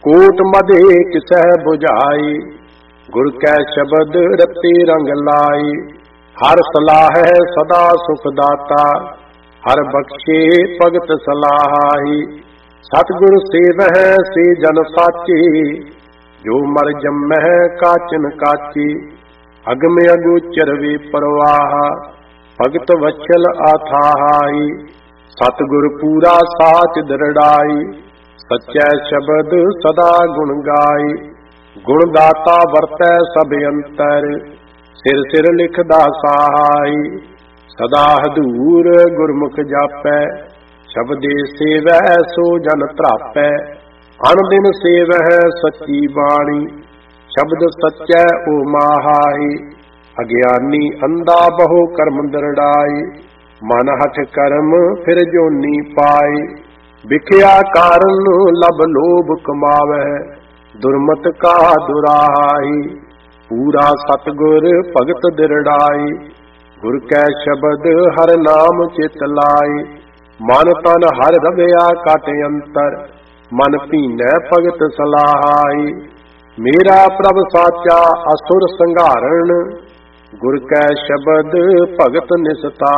Coat मदे किसह बुझाई, गुर कै शब्द रत्ते रंग लाई। हर सलाह सदा सुख दाता, हर बख्शे भगत सलाही। सतगुर सेवह से जन साची, जो मर जमह काचन काची। अगम अगोचर वे परवाह, भगत वचल आथाई। सतगुर पूरा साच दरड़ाई, सच्चै शब्द सदा गुण गाई। गुण दाता वरतै सब अंतर, सिर सिर लिखदा सहाई। सदा हदूर गुरमुख जापै, शब्दे सेवै सो जन त्रापै। अन दिन सेवह सच्ची बाणी, शब्द सच्चै ओ माहाई। अज्ञानी अंधा बहु कर्म दरड़ाई, मन हठ कर्म फिर जोनी पाई। बिख्या कारण लब लोभ कमावै, दुर्मत का दुराई। पूरा सतगुर भगत दृढ़ाई, गुर कै शब्द हर नाम चित लाई। मन तन हर रवैया काट अंतर, मन पीनै भगत सलाहाई। मेरा प्रभ साचा असुर संघारण, गुर कै शब्द भगत निसता